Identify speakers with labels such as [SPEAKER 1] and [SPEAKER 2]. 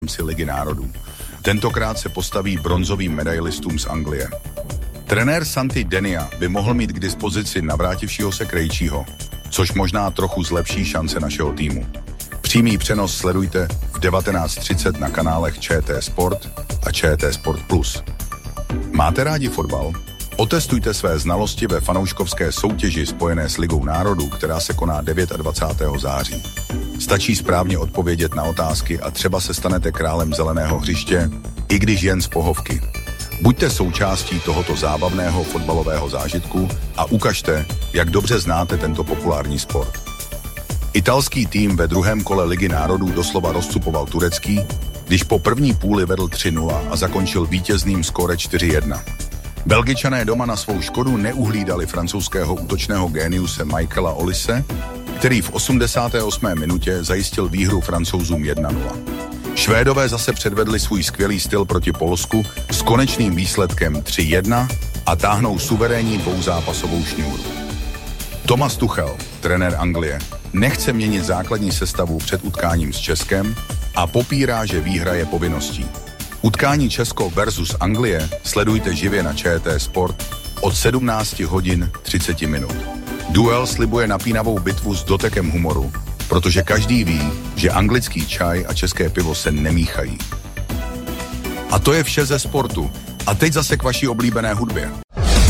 [SPEAKER 1] si Ligy národů. Tentokrát se postaví bronzovým medailistům z Anglie. Trenér Santi Denia by mohl mít k dispozici navrátivšího se Krejčího, což možná trochu zlepší šance našeho týmu. Přímý přenos sledujte v 19:30 na kanálech ČT Sport a ČT Sport Plus. Máte rádi fotbal? Otestujte své znalosti ve fanouškovské soutěži spojené s Ligou národů, která se koná 29. září. Stačí správně odpovědět na otázky a třeba se stanete králem zeleného hřiště, i když jen z pohovky. Buďte součástí tohoto zábavného fotbalového zážitku a ukažte, jak dobře znáte tento populární sport. Italský tým ve druhém kole Ligy národů doslova rozcupoval turecký, když po první půli vedl 3-0 a zakončil vítězným skóre 4-1. Belgičané doma na svou škodu neuhlídali francouzského útočného géniuse Michaela Ollise, který v 88. minutě zajistil výhru Francouzům 1-0. Švédové zase předvedli svůj skvělý styl proti Polsku s konečným výsledkem 3-1 a táhnou suverénní dvouzápasovou šňůru. Thomas Tuchel, trenér Anglie, nechce měnit základní sestavu před utkáním s Českem a popírá, že výhra je povinností. Utkání Česko versus Anglie sledujte živě na ČT Sport od 17:30. Duel slibuje napínavou bitvu s dotekem humoru, protože každý ví, že anglický čaj a české pivo se nemíchají. A to je vše ze sportu. A teď zase k vaší oblíbené hudbě.